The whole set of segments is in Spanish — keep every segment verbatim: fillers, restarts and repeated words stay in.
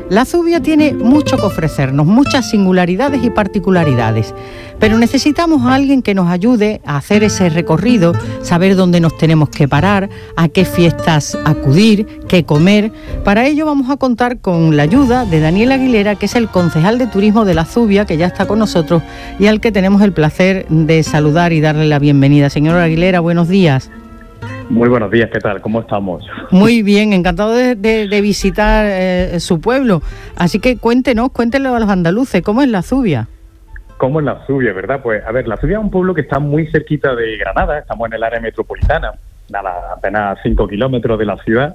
La Zubia tiene mucho que ofrecernos, muchas singularidades y particularidades, pero necesitamos a alguien que nos ayude a hacer ese recorrido, saber dónde nos tenemos que parar, a qué fiestas acudir, qué comer. Para ello vamos a contar con la ayuda de Daniel Aguilera, que es el concejal de turismo de La Zubia, que ya está con nosotros y al que tenemos el placer de saludar y darle la bienvenida. Señor Aguilera, buenos días. Muy buenos días, ¿qué tal? ¿Cómo estamos? Muy bien, encantado de, de, de visitar eh, su pueblo. Así que cuéntenos, cuéntenle a los andaluces, ¿cómo es La Zubia? ¿Cómo es La Zubia, verdad? Pues, a ver, La Zubia es un pueblo que está muy cerquita de Granada, estamos en el área metropolitana, nada, apenas cinco kilómetros de la ciudad,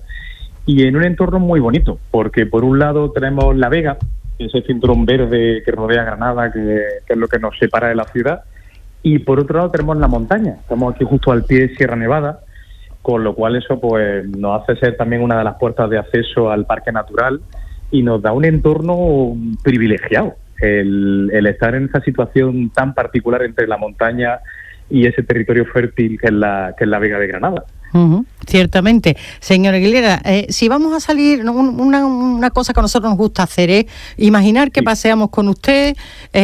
y en un entorno muy bonito, porque por un lado tenemos La Vega, ese cinturón verde que rodea Granada, que, que es lo que nos separa de la ciudad, y por otro lado tenemos la montaña, estamos aquí justo al pie de Sierra Nevada, con lo cual eso pues nos hace ser también una de las puertas de acceso al parque natural y nos da un entorno privilegiado, el, el estar en esa situación tan particular entre la montaña y ese territorio fértil que es la, que es la Vega de Granada. Uh-huh, ciertamente. Señora Aguilera, eh, si vamos a salir, una, una cosa que a nosotros nos gusta hacer es imaginar que sí. paseamos con usted,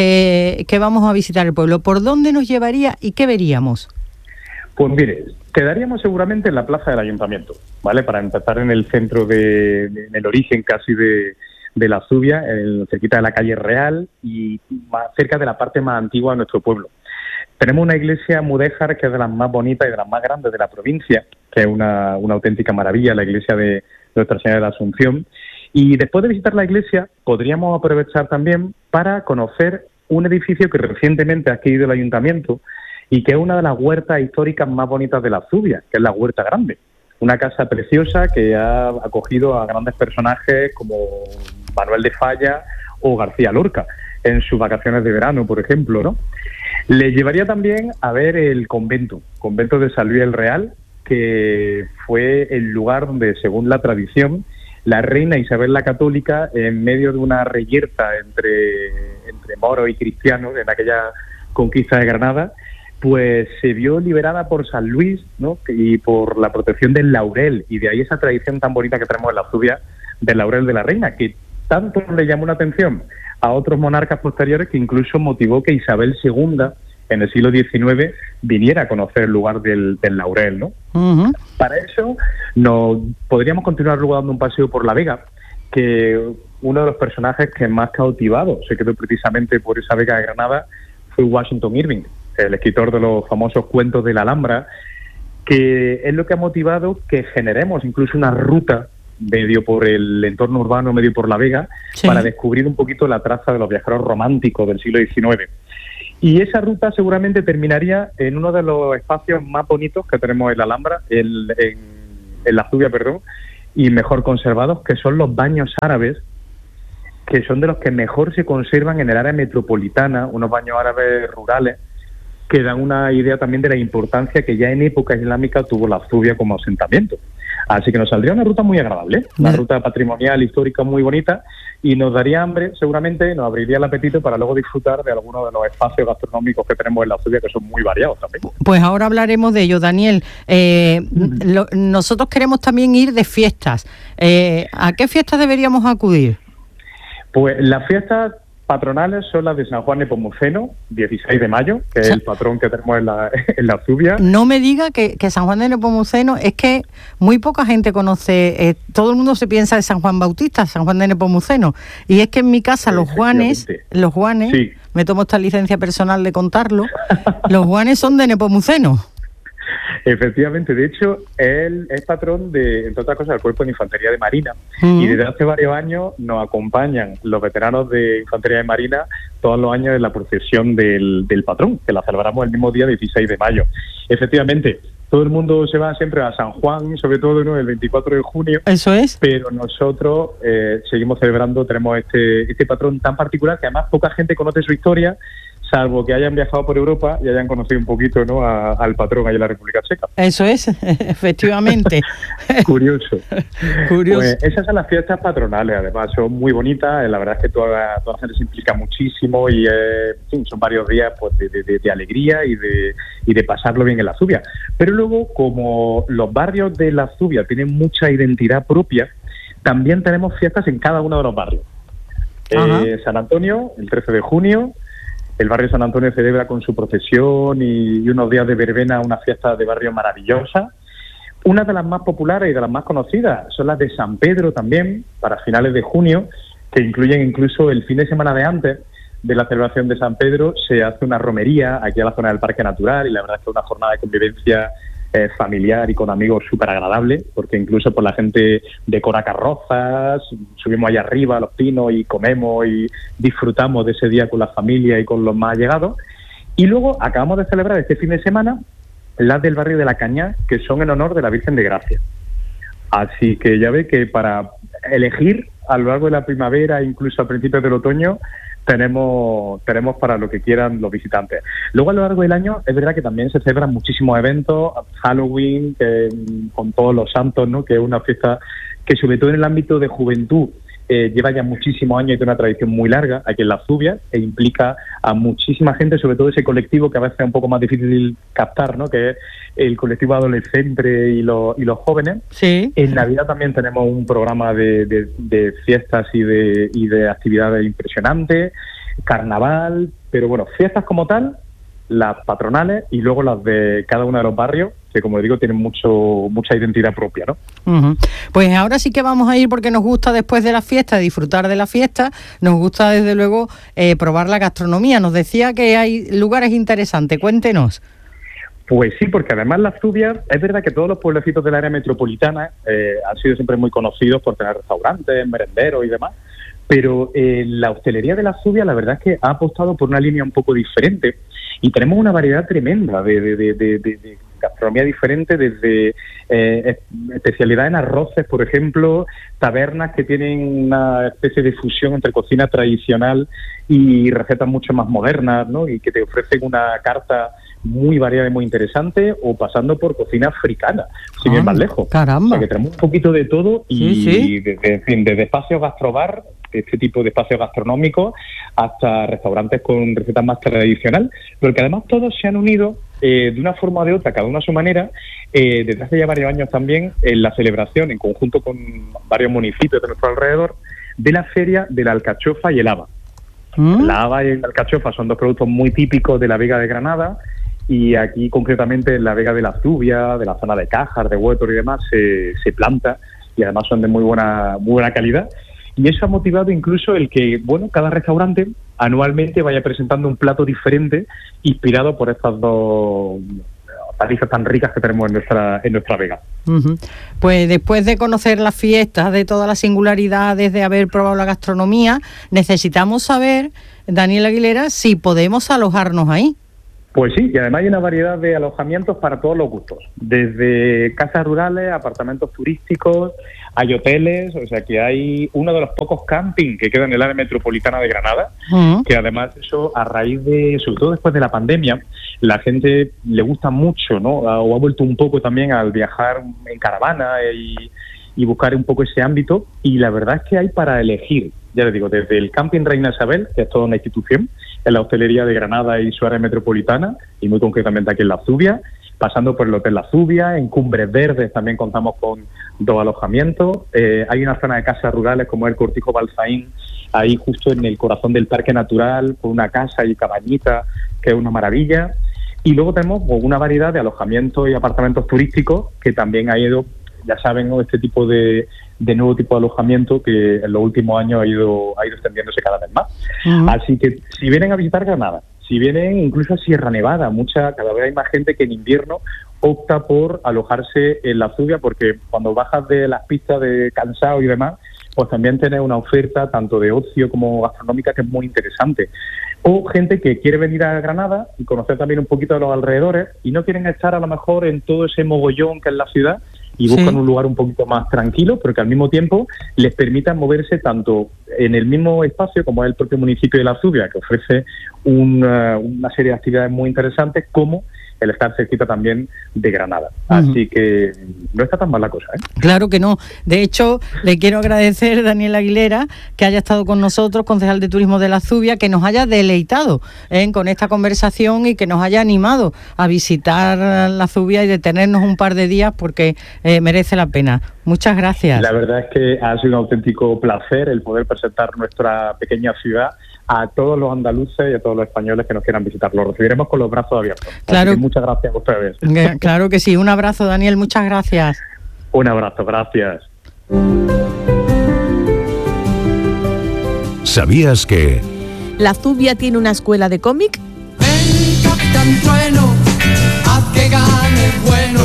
eh, que vamos a visitar el pueblo. ¿Por dónde nos llevaría y qué veríamos? Pues mire, quedaríamos seguramente en la plaza del ayuntamiento, ¿vale? Para empezar en el centro, de, de en el origen casi de, de La Zubia, en, cerquita de la calle Real y más cerca de la parte más antigua de nuestro pueblo. Tenemos una iglesia mudéjar que es de las más bonitas y de las más grandes de la provincia, que es una, una auténtica maravilla, la iglesia de Nuestra Señora de la Asunción. Y después de visitar la iglesia, podríamos aprovechar también para conocer un edificio que recientemente ha adquirido el ayuntamiento, y que es una de las huertas históricas más bonitas de La Zubia, que es la Huerta Grande. Una casa preciosa que ha acogido a grandes personajes como Manuel de Falla o García Lorca en sus vacaciones de verano, por ejemplo, ¿no? Le llevaría también a ver el convento, convento de San Luis el Real, que fue el lugar donde, según la tradición, la reina Isabel la Católica, en medio de una reyerta entre, entre moros y cristianos en aquella conquista de Granada, pues se vio liberada por San Luis, ¿no? Y por la protección del laurel, y de ahí esa tradición tan bonita que tenemos en La Zubia del laurel de la reina, que tanto le llamó la atención a otros monarcas posteriores que incluso motivó que Isabel segunda, en el siglo diecinueve, viniera a conocer el lugar del, del laurel, ¿no? Uh-huh. Para eso nos podríamos continuar luego dando un paseo por La Vega, que uno de los personajes que más cautivado se quedó precisamente por esa Vega de Granada fue Washington Irving, el escritor de los famosos cuentos de la Alhambra, que es lo que ha motivado que generemos incluso una ruta medio por el entorno urbano, medio por La Vega, sí. para descubrir un poquito la traza de los viajeros románticos del siglo diecinueve. Y esa ruta seguramente terminaría en uno de los espacios más bonitos que tenemos en la Alhambra, en, en, en La Zubia, perdón, y mejor conservados, que son los baños árabes, que son de los que mejor se conservan en el área metropolitana, unos baños árabes rurales, que dan una idea también de la importancia que ya en época islámica tuvo La Zubia como asentamiento. Así que nos saldría una ruta muy agradable, una ruta patrimonial, histórica, muy bonita, y nos daría hambre, seguramente, nos abriría el apetito para luego disfrutar de algunos de los espacios gastronómicos que tenemos en La Zubia, que son muy variados también. Pues ahora hablaremos de ello, Daniel. Eh, mm. lo, nosotros queremos también ir de fiestas. Eh, ¿A qué fiestas deberíamos acudir? Pues las fiestas patronales son las de San Juan Nepomuceno, dieciséis de mayo, que es el patrón que tenemos en la, en la Zubia. No me diga que, que San Juan de Nepomuceno, es que muy poca gente conoce, eh, todo el mundo se piensa de San Juan Bautista, San Juan de Nepomuceno, y es que en mi casa los Juanes, los Juanes, sí. me tomo esta licencia personal de contarlo, los Juanes son de Nepomuceno. Efectivamente, de hecho, él es patrón de, entre otras cosas, del Cuerpo de Infantería de Marina, mm. y desde hace varios años nos acompañan los veteranos de Infantería de Marina todos los años en la procesión del, del patrón, que la celebramos el mismo día dieciséis de mayo. Efectivamente, todo el mundo se va siempre a San Juan, sobre todo, ¿no?, el veinticuatro de junio. Eso es. Pero nosotros eh, seguimos celebrando, tenemos este, este patrón tan particular que además poca gente conoce su historia, salvo que hayan viajado por Europa y hayan conocido un poquito, ¿no?, a, al patrón ahí en la República Checa. Eso es, efectivamente. Curioso. Curioso. Pues esas son las fiestas patronales, además son muy bonitas, la verdad es que toda, toda la gente se implica muchísimo y eh, sí, son varios días pues de, de, de alegría y de, y de pasarlo bien en La Zubia. Pero luego, como los barrios de La Zubia tienen mucha identidad propia, también tenemos fiestas en cada uno de los barrios. Eh, San Antonio, el trece de junio, el barrio San Antonio celebra con su procesión y, y unos días de verbena una fiesta de barrio maravillosa. Una de las más populares y de las más conocidas son las de San Pedro también, para finales de junio, que incluyen incluso el fin de semana de antes de la celebración de San Pedro, se hace una romería aquí a la zona del Parque Natural y la verdad es que es una jornada de convivencia eh, familiar y con amigos súper agradable, porque incluso por la gente decora carrozas, subimos allá arriba a los pinos y comemos y disfrutamos de ese día con la familia y con los más allegados. Y luego acabamos de celebrar este fin de semana las del barrio de La Caña, que son en honor de la Virgen de Gracia. Así que ya ve que para elegir a lo largo de la primavera, incluso a principios del otoño, tenemos tenemos para lo que quieran los visitantes. Luego a lo largo del año es verdad que también se celebran muchísimos eventos, Halloween, que, con todos los santos, ¿no? Que es una fiesta que sobre todo en el ámbito de juventud eh, lleva ya muchísimos años y tiene una tradición muy larga aquí en Las Zubias e implica a muchísima gente, sobre todo ese colectivo que a veces es un poco más difícil captar, ¿no? Que es el colectivo adolescente y los, y los jóvenes. Sí. En Navidad también tenemos un programa de, de, de fiestas y de, y de actividades impresionantes, carnaval, pero bueno, fiestas como tal, las patronales y luego las de cada uno de los barrios, que como digo tienen mucho mucha identidad propia, ¿no? Uh-huh. Pues ahora sí que vamos a ir porque nos gusta después de la fiesta, disfrutar de la fiesta, nos gusta desde luego eh, probar la gastronomía. Nos decía que hay lugares interesantes, cuéntenos. Pues sí, porque además Las Zubias, es verdad que todos los pueblecitos del área metropolitana eh, han sido siempre muy conocidos por tener restaurantes, merenderos y demás, pero eh, la hostelería de Las Zubias la verdad es que ha apostado por una línea un poco diferente y tenemos una variedad tremenda de, de, de, de, de, de gastronomía diferente, desde eh, especialidad en arroces, por ejemplo, tabernas que tienen una especie de fusión entre cocina tradicional y recetas mucho más modernas, ¿no? Y que te ofrecen una carta muy variada y muy interesante, o pasando por cocina africana, sin ir más lejos. Caramba. O sea, que tenemos un poquito de todo y, sí, sí. Desde, en fin, desde espacios gastrobar, este tipo de espacios gastronómicos, hasta restaurantes con recetas más tradicionales, pero que además todos se han unido eh, de una forma o de otra, cada uno a su manera, eh, desde hace ya varios años también, en la celebración, en conjunto con varios municipios de nuestro alrededor, de la Feria de la Alcachofa y el Haba. ¿Mm? La haba y la alcachofa son dos productos muy típicos de la Vega de Granada, y aquí concretamente en la Vega de la Zubia, de la zona de Cájar, de Huétor y demás, se, se planta, y además son de muy buena muy buena calidad. Y eso ha motivado incluso el que, bueno, cada restaurante anualmente vaya presentando un plato diferente inspirado por estas dos palizas tan ricas que tenemos en nuestra en nuestra Vega. Uh-huh. Pues después de conocer las fiestas, de todas las singularidades, de haber probado la gastronomía, necesitamos saber, Daniel Aguilera, si podemos alojarnos ahí. Pues sí, y además hay una variedad de alojamientos para todos los gustos, desde casas rurales, apartamentos turísticos, hay hoteles, o sea que hay uno de los pocos camping que queda en el área metropolitana de Granada, uh-huh. que además eso a raíz de, sobre todo después de la pandemia, la gente le gusta mucho, ¿no? O ha vuelto un poco también al viajar en caravana y, y buscar un poco ese ámbito, y la verdad es que hay para elegir, ya les digo, desde el Camping Reina Isabel, que es toda una institución en la hostelería de Granada y su área metropolitana, y muy concretamente aquí en La Zubia, pasando por el Hotel La Zubia, en Cumbres Verdes también contamos con dos alojamientos, eh, hay una zona de casas rurales como el Cortijo Balsaín, ahí justo en el corazón del Parque Natural, con una casa y cabañita, que es una maravilla, y luego tenemos pues, una variedad de alojamientos y apartamentos turísticos, que también ha ido, ya saben, ¿no? Este tipo de, de nuevo tipo de alojamiento que en los últimos años ha ido ha ido extendiéndose cada vez más. Uh-huh. Así que si vienen a visitar Granada, si vienen incluso a Sierra Nevada, mucha cada vez hay más gente que en invierno opta por alojarse en La Zubia, porque cuando bajas de las pistas de cansado y demás, pues también tienes una oferta tanto de ocio como gastronómica que es muy interesante. O gente que quiere venir a Granada y conocer también un poquito de los alrededores y no quieren estar a lo mejor en todo ese mogollón que es la ciudad, y buscan sí. un lugar un poquito más tranquilo, pero que al mismo tiempo les permita moverse tanto en el mismo espacio como es el propio municipio de La Zubia, que ofrece una, una serie de actividades muy interesantes, como el estar cerquita también de Granada. Así uh-huh. que no está tan mal la cosa, ¿eh? Claro que no. De hecho, le quiero agradecer, Daniel Aguilera, que haya estado con nosotros, concejal de Turismo de la Zubia, que nos haya deleitado ¿eh? con esta conversación y que nos haya animado a visitar la Zubia y detenernos un par de días porque eh, merece la pena. Muchas gracias. La verdad es que ha sido un auténtico placer el poder presentar nuestra pequeña ciudad a todos los andaluces y a todos los españoles que nos quieran visitar. Lo recibiremos con los brazos abiertos. Claro. Así que muchas gracias a ustedes. Claro que sí. Un abrazo, Daniel. Muchas gracias. Un abrazo. Gracias. ¿Sabías que la Zubia tiene una escuela de cómic? Ven, Capitán Trueno, haz que gane el bueno.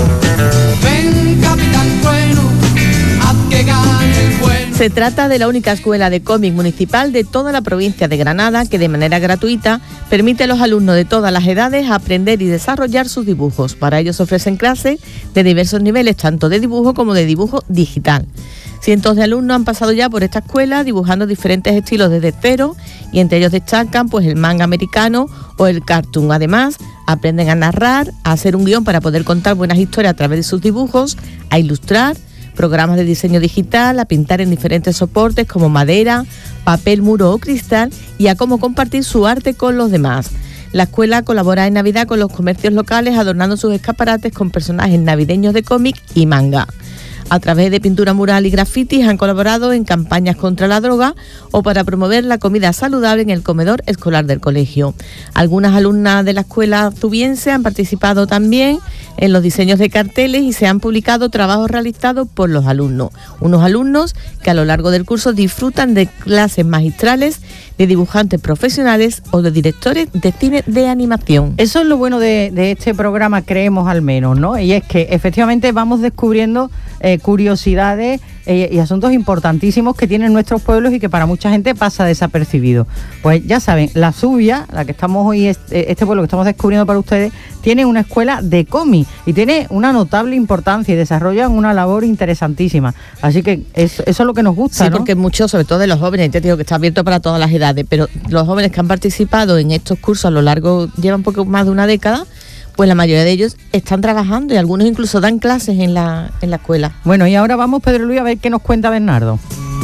Ven, Capitán Trueno, haz que gane el bueno. Se trata de la única escuela de cómic municipal de toda la provincia de Granada que de manera gratuita permite a los alumnos de todas las edades aprender y desarrollar sus dibujos. Para ello se ofrecen clases de diversos niveles, tanto de dibujo como de dibujo digital. Cientos de alumnos han pasado ya por esta escuela dibujando diferentes estilos desde cero y entre ellos destacan pues el manga americano o el cartoon. Además, aprenden a narrar, a hacer un guión para poder contar buenas historias a través de sus dibujos, a ilustrar, programas de diseño digital, a pintar en diferentes soportes como madera, papel, muro o cristal y a cómo compartir su arte con los demás. La escuela colabora en Navidad con los comercios locales adornando sus escaparates con personajes navideños de cómic y manga. A través de pintura mural y grafitis han colaborado en campañas contra la droga o para promover la comida saludable en el comedor escolar del colegio. Algunas alumnas de la escuela zubiense han participado también en los diseños de carteles y se han publicado trabajos realizados por los alumnos. Unos alumnos que a lo largo del curso disfrutan de clases magistrales de dibujantes profesionales o de directores de cine de animación. Eso es lo bueno de, de este programa, creemos al menos, ¿no? Y es que efectivamente vamos descubriendo eh, curiosidades eh, y asuntos importantísimos que tienen nuestros pueblos y que para mucha gente pasa desapercibido. Pues ya saben, la Zubia, la que estamos hoy, este, este pueblo que estamos descubriendo para ustedes, tiene una escuela de cómic y tiene una notable importancia y desarrollan una labor interesantísima. Así que eso, eso es lo que nos gusta, sí, ¿no? Porque muchos, sobre todo de los jóvenes, te digo que está abierto para todas las edades, pero los jóvenes que han participado en estos cursos a lo largo, llevan un poco más de una década, pues la mayoría de ellos están trabajando y algunos incluso dan clases en la, en la escuela. Bueno, y ahora vamos, Pedro Luis, a ver qué nos cuenta Bernardo.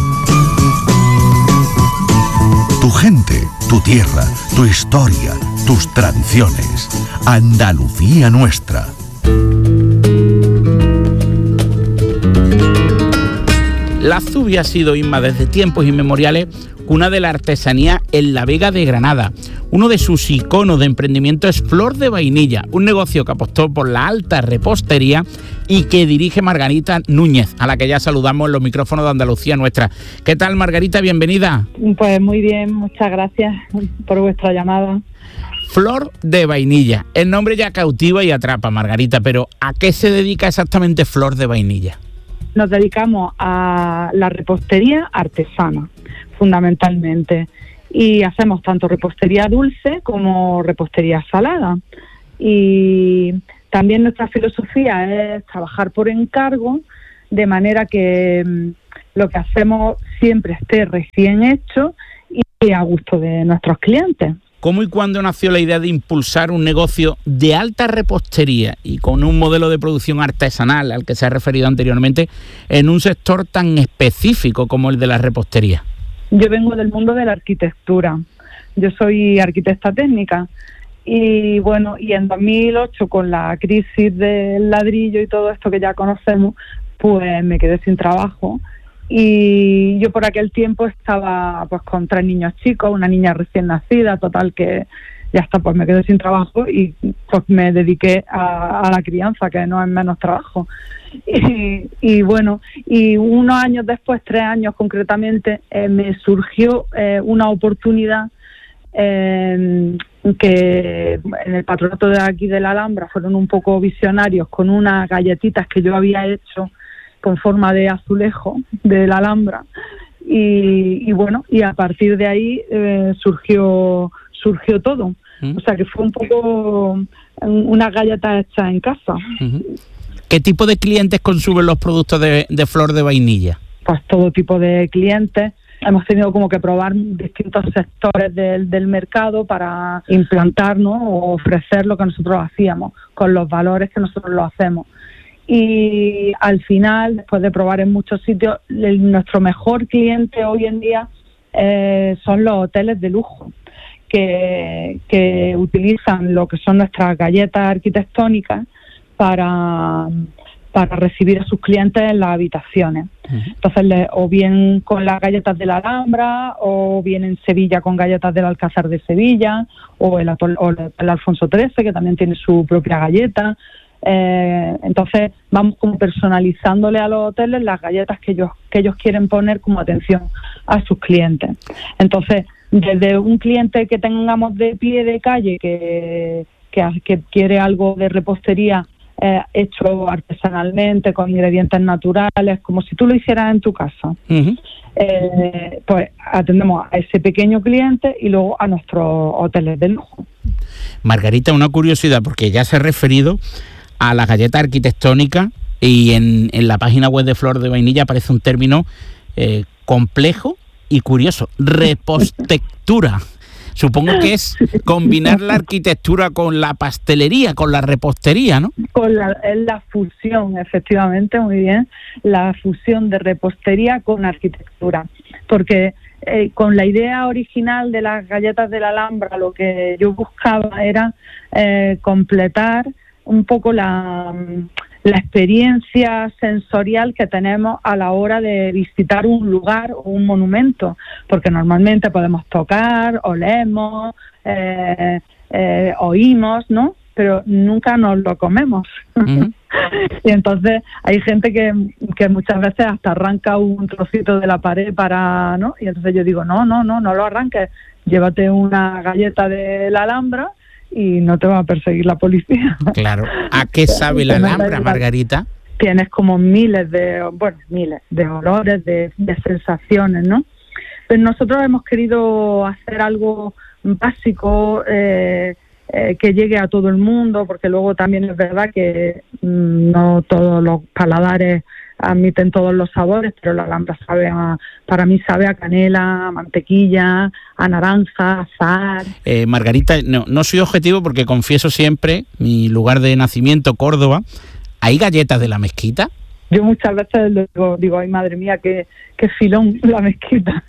Tu gente, tu tierra, tu historia, tus tradiciones. Andalucía nuestra. La Zubia ha sido, Inma, desde tiempos inmemoriales, cuna de la artesanía en la Vega de Granada. Uno de sus iconos de emprendimiento es Flor de Vainilla, un negocio que apostó por la alta repostería y que dirige Margarita Núñez, a la que ya saludamos en los micrófonos de Andalucía Nuestra. ¿Qué tal, Margarita? Bienvenida. Pues muy bien, muchas gracias por vuestra llamada. Flor de Vainilla, el nombre ya cautiva y atrapa, Margarita, pero ¿a qué se dedica exactamente Flor de Vainilla? Nos dedicamos a la repostería artesana, fundamentalmente, y hacemos tanto repostería dulce como repostería salada. Y también nuestra filosofía es trabajar por encargo, de manera que mmm, lo que hacemos siempre esté recién hecho y a gusto de nuestros clientes. ¿Cómo y cuándo nació la idea de impulsar un negocio de alta repostería y con un modelo de producción artesanal al que se ha referido anteriormente en un sector tan específico como el de la repostería? Yo vengo del mundo de la arquitectura. Yo soy arquitecta técnica y bueno, y en dos mil ocho con la crisis del ladrillo y todo esto que ya conocemos, pues me quedé sin trabajo. Y yo por aquel tiempo estaba pues con tres niños chicos, una niña recién nacida, total que ya está, pues me quedé sin trabajo y pues me dediqué a, a la crianza, que no es menos trabajo. Y, y bueno, y unos años después, tres años concretamente, eh, me surgió eh, una oportunidad eh, que en el patronato de aquí de la Alhambra fueron un poco visionarios con unas galletitas que yo había hecho con forma de azulejo de la Alhambra y, y bueno, y a partir de ahí eh, surgió surgió todo. ¿Mm? O sea que fue un poco unas galletas hechas en casa. Uh-huh. ¿Qué tipo de clientes consumen los productos de, de Flor de Vainilla? Pues todo tipo de clientes, hemos tenido como que probar distintos sectores del, del mercado para implantarnos o ofrecer lo que nosotros hacíamos, con los valores que nosotros lo hacemos. Y al final, después de probar en muchos sitios, el, nuestro mejor cliente hoy en día eh, son los hoteles de lujo, que, que utilizan lo que son nuestras galletas arquitectónicas para, para recibir a sus clientes en las habitaciones. Uh-huh. Entonces, le, o bien con las galletas de la Alhambra, o bien en Sevilla con galletas del Alcázar de Sevilla, o el, o el Alfonso trece, que también tiene su propia galleta. Eh, entonces vamos como personalizándole a los hoteles las galletas que ellos que ellos quieren poner como atención a sus clientes. Entonces, desde un cliente que tengamos de pie de calle que, que, que quiere algo de repostería eh, hecho artesanalmente, con ingredientes naturales, como si tú lo hicieras en tu casa, uh-huh. eh, pues atendemos a ese pequeño cliente y luego a nuestros hoteles de lujo. Margarita, una curiosidad, porque ya se ha referido a la galleta arquitectónica y en, en la página web de Flor de Vainilla aparece un término eh, complejo y curioso, repostectura. Supongo que es combinar la arquitectura con la pastelería, con la repostería, ¿no? Con la, la fusión, efectivamente, muy bien, la fusión de repostería con arquitectura, porque eh, con la idea original de las galletas de la Alhambra lo que yo buscaba era eh, completar un poco la, la experiencia sensorial que tenemos a la hora de visitar un lugar o un monumento, porque normalmente podemos tocar, olemos, eh, eh, oímos, ¿no? Pero nunca nos lo comemos. Uh-huh. Y entonces hay gente que, que muchas veces hasta arranca un trocito de la pared para, ¿no? Y entonces yo digo, no, no, no, no lo arranques, llévate una galleta de la Alhambra y no te va a perseguir la policía. Claro. ¿A qué sabe la Alhambra, Margarita? Tienes como miles de, bueno, miles de olores, de, de sensaciones, ¿no? Pero nosotros hemos querido hacer algo básico, eh, eh, que llegue a todo el mundo, porque luego también es verdad que mmm, no todos los paladares admiten todos los sabores, pero la Alhambra sabe a, para mí sabe a canela, a mantequilla, a naranja, a azahar. Eh, Margarita, no, no soy objetivo porque confieso siempre, mi lugar de nacimiento, Córdoba, ¿hay galletas de la Mezquita? Yo muchas veces digo, digo ay madre mía, qué, qué filón la Mezquita.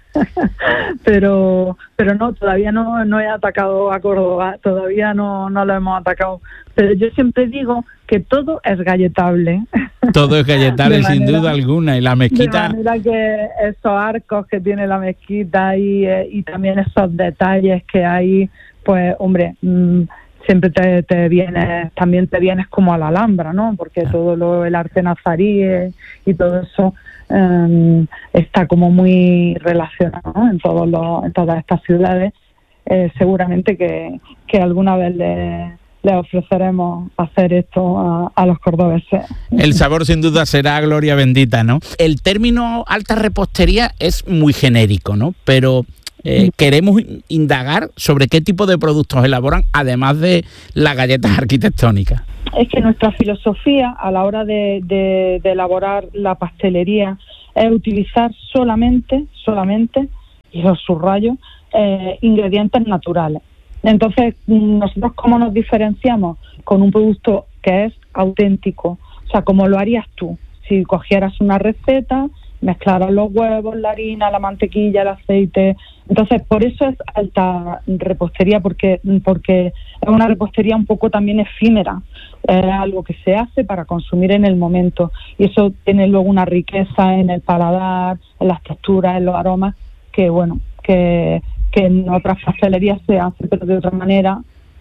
pero pero no, todavía no, no he atacado a Córdoba, todavía no, no lo hemos atacado. Pero yo siempre digo que todo es galletable. Todo es galletable, manera, sin duda alguna. Y la Mezquita... De manera que esos arcos que tiene la Mezquita y, y también esos detalles que hay, pues hombre... Mmm, siempre te, te vienes, también te vienes como a la Alhambra, ¿no? Porque todo lo, el arte nazarí y todo eso eh, está como muy relacionado, ¿no? en todos los, en todas estas ciudades. Eh, seguramente que, que alguna vez le, le ofreceremos hacer esto a, a los cordobeses. El sabor sin duda será gloria bendita, ¿no? El término alta repostería es muy genérico, ¿no? Pero... Eh, queremos indagar sobre qué tipo de productos elaboran, además de las galletas arquitectónicas. Es que nuestra filosofía a la hora de, de, de elaborar la pastelería es utilizar solamente, solamente, y lo subrayo, eh, ingredientes naturales. Entonces, nosotros ¿cómo nos diferenciamos? Con un producto que es auténtico, o sea, como lo harías tú. Si cogieras una receta, mezclaras los huevos, la harina, la mantequilla, el aceite. Entonces, por eso es alta repostería, porque porque es una repostería un poco también efímera. Es algo que se hace para consumir en el momento. Y eso tiene luego una riqueza en el paladar, en las texturas, en los aromas, que bueno, que, que en otras pastelerías se hace, pero de otra manera.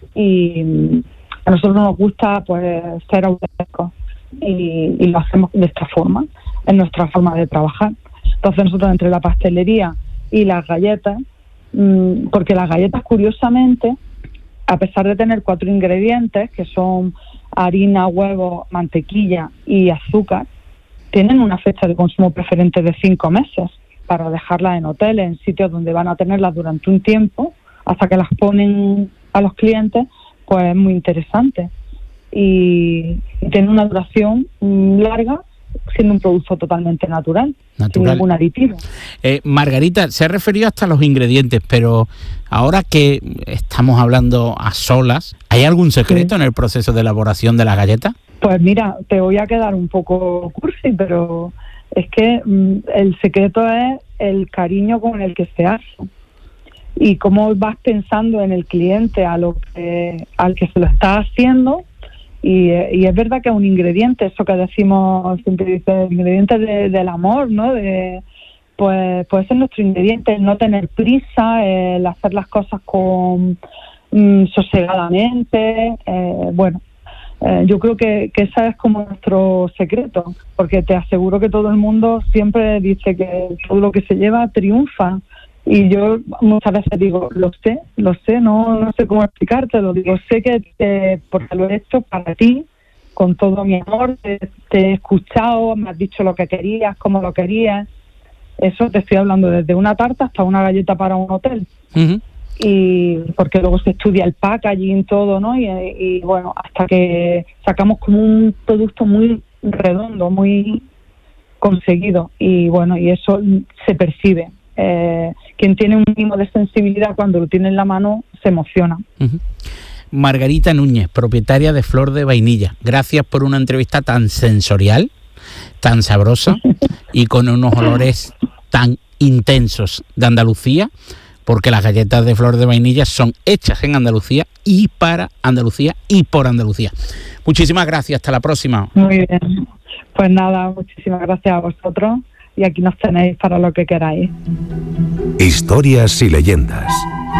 Y a nosotros nos gusta pues ser auténticos. Y, y lo hacemos de esta forma, es nuestra forma de trabajar. Entonces nosotros entre la pastelería y las galletas, mmm, porque las galletas curiosamente, a pesar de tener cuatro ingredientes, que son harina, huevo, mantequilla y azúcar, tienen una fecha de consumo preferente de cinco meses para dejarlas en hoteles, en sitios donde van a tenerlas durante un tiempo, hasta que las ponen a los clientes, pues es muy interesante. Y, y tiene una duración larga siendo un producto totalmente natural, Natural. sin ningún aditivo. Eh, Margarita, se ha referido hasta a los ingredientes, pero ahora que estamos hablando a solas, ¿hay algún secreto Sí. en el proceso de elaboración de las galletas? Pues mira, te voy a quedar un poco cursi, pero es que mm, el secreto es el cariño con el que se hace y cómo vas pensando en el cliente a lo que, al que se lo está haciendo. Y, y es verdad que es un ingrediente, eso que decimos, siempre dice, el ingrediente de, del amor, ¿no? De, pues puede ser nuestro ingrediente, el no tener prisa, el hacer las cosas con mm, sosegadamente, eh, bueno. Eh, yo creo que, que ese es como nuestro secreto, porque te aseguro que todo el mundo siempre dice que todo lo que se lleva triunfa, y yo muchas veces digo, lo sé, lo sé, no no sé cómo explicártelo, digo, sé que te, porque lo he hecho para ti, con todo mi amor, te, te he escuchado, me has dicho lo que querías, cómo lo querías, eso te estoy hablando desde una tarta hasta una galleta para un hotel. Uh-huh. Y porque luego se estudia el packaging, todo, ¿no? Y, y bueno, hasta que sacamos como un producto muy redondo, muy conseguido, y bueno, y eso se percibe. Eh, quien tiene un mínimo de sensibilidad cuando lo tiene en la mano se emociona. Uh-huh. Margarita Núñez, propietaria de Flor de Vainilla, gracias por una entrevista tan sensorial, tan sabrosa y con unos olores tan intensos de Andalucía, porque las galletas de Flor de Vainilla son hechas en Andalucía y para Andalucía y por Andalucía. Muchísimas gracias, hasta la próxima. Muy bien, pues nada, muchísimas gracias a vosotros y aquí nos tenéis para lo que queráis. Historias y leyendas.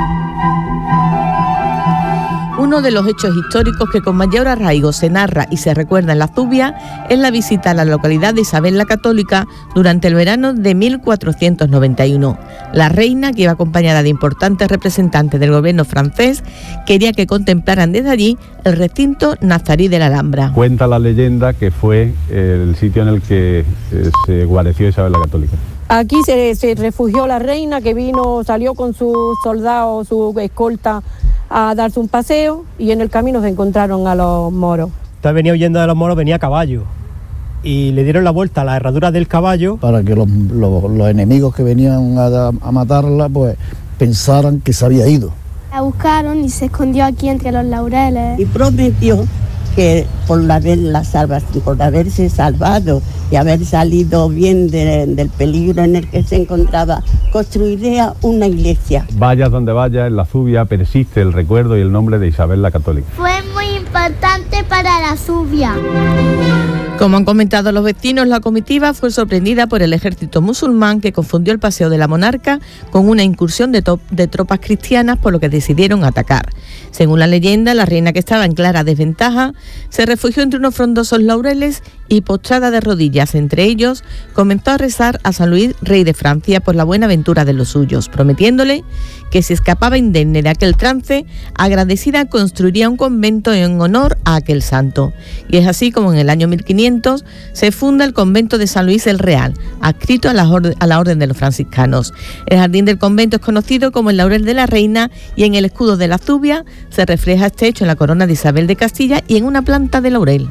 Uno de los hechos históricos que con mayor arraigo se narra y se recuerda en la Zubia es la visita a la localidad de Isabel la Católica durante el verano de mil cuatrocientos noventa y uno. La reina, que iba acompañada de importantes representantes del gobierno francés, quería que contemplaran desde allí el recinto nazarí de la Alhambra. Cuenta la leyenda que fue el sitio en el que eh, se guareció Isabel la Católica. Aquí se, se refugió la reina, que vino, salió con sus soldados, su escolta, a darse un paseo, y en el camino se encontraron a los moros. Entonces venía huyendo de los moros, venía a caballo, y le dieron la vuelta a la herradura del caballo para que los, los, los enemigos que venían a, a matarla pues pensaran que se había ido. La buscaron y se escondió aquí entre los laureles. Y prometió que por haber la salvación, por haberse salvado y haber salido bien de, del peligro en el que se encontraba, construiría una iglesia. Vayas donde vayas, en la Zubia persiste el recuerdo y el nombre de Isabel la Católica. Fue muy importante para la Zubia. Como han comentado los vecinos, la comitiva fue sorprendida por el ejército musulmán, que confundió el paseo de la monarca con una incursión de, de tropas cristianas, por lo que decidieron atacar. Según la leyenda, la reina, que estaba en clara desventaja, se refugió entre unos frondosos laureles y, postrada de rodillas entre ellos, comenzó a rezar a San Luis, rey de Francia, por la buena ventura de los suyos, prometiéndole que si escapaba indemne de aquel trance, agradecida construiría un convento en honor a aquel santo. Y es así como en el año mil quinientos se funda el convento de San Luis el Real, adscrito a la, orden, a la orden de los franciscanos. El jardín del convento es conocido como el laurel de la reina, y en el escudo de la Zubia se refleja este hecho en la corona de Isabel de Castilla y en una planta de laurel.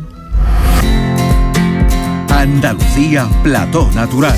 Andalucía, plató natural.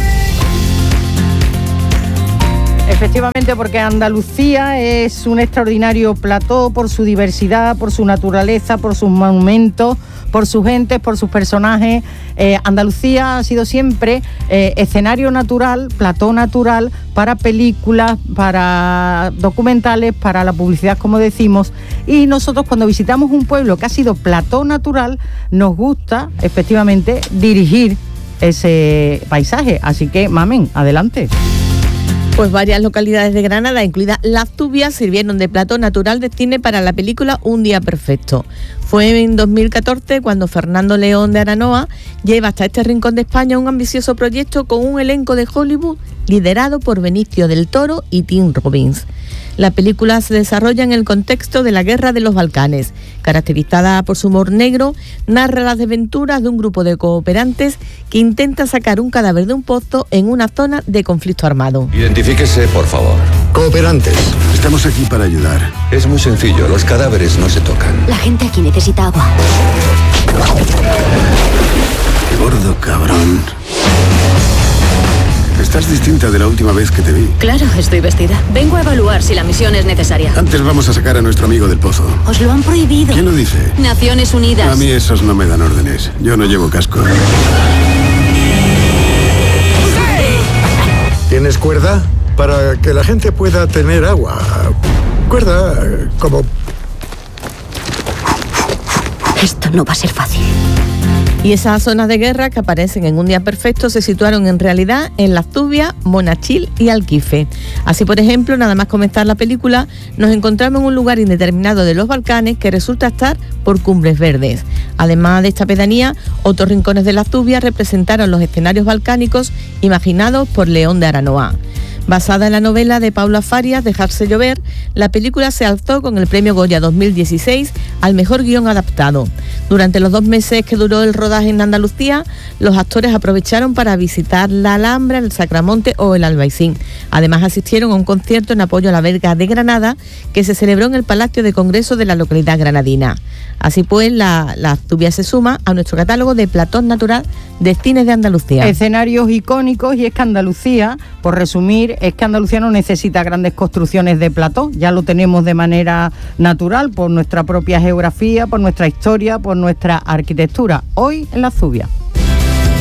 Efectivamente, porque Andalucía es un extraordinario plató por su diversidad, por su naturaleza, por sus monumentos, por sus gentes, por sus personajes. Eh, Andalucía ha sido siempre eh, escenario natural, plató natural para películas, para documentales, para la publicidad, como decimos. Y nosotros, cuando visitamos un pueblo que ha sido plató natural, nos gusta efectivamente dirigir ese paisaje. Así que, mamen, adelante. Pues varias localidades de Granada, incluida La Zubia, sirvieron de plató natural de cine para la película Un día perfecto. Fue en dos mil catorce cuando Fernando León de Aranoa lleva hasta este rincón de España un ambicioso proyecto con un elenco de Hollywood liderado por Benicio del Toro y Tim Robbins. La película se desarrolla en el contexto de la Guerra de los Balcanes. Caracterizada por su humor negro, narra las desventuras de un grupo de cooperantes que intenta sacar un cadáver de un pozo en una zona de conflicto armado. Identifíquese, por favor. Cooperantes, estamos aquí para ayudar. Es muy sencillo, los cadáveres no se tocan. La gente aquí necesita agua. Gordo cabrón. Estás distinta de la última vez que te vi. Claro, estoy vestida. Vengo a evaluar si la misión es necesaria. Antes vamos a sacar a nuestro amigo del pozo. Os lo han prohibido. ¿Quién lo dice? Naciones Unidas. A mí esos no me dan órdenes. Yo no llevo casco. ¿Tienes cuerda? Para que la gente pueda tener agua. Cuerda eh, como... Esto no va a ser fácil. Y esas zonas de guerra que aparecen en Un día perfecto se situaron en realidad en La Zubia, Monachil y Alquife. Así, por ejemplo, nada más comenzar la película, nos encontramos en un lugar indeterminado de los Balcanes que resulta estar por Cumbres Verdes. Además de esta pedanía, otros rincones de La Zubia representaron los escenarios balcánicos imaginados por León de Aranoa. Basada en la novela de Paula Farias, Dejarse llover, la película se alzó con el premio Goya dos mil dieciséis al mejor guión adaptado. Durante los dos meses que duró el rodaje en Andalucía, los actores aprovecharon para visitar la Alhambra, el Sacramonte o el Albaicín. Además asistieron a un concierto en apoyo a la Verga de Granada que se celebró en el Palacio de Congreso de la localidad granadina. Así pues, la, la Zubia se suma a nuestro catálogo de platón natural de cines de Andalucía. Escenarios icónicos, y es que Andalucía, por resumir, es que Andalucía no necesita grandes construcciones de plató, ya lo tenemos de manera natural por nuestra propia geografía, por nuestra historia, por nuestra arquitectura. Hoy en La Zubia.